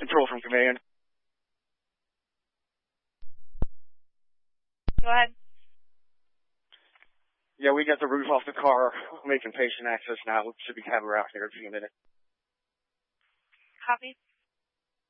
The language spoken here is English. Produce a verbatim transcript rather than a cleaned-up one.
Control from command. Go ahead. Yeah, we got the roof off the car. Making patient access now. Should be having her out here in a few minutes. Copy.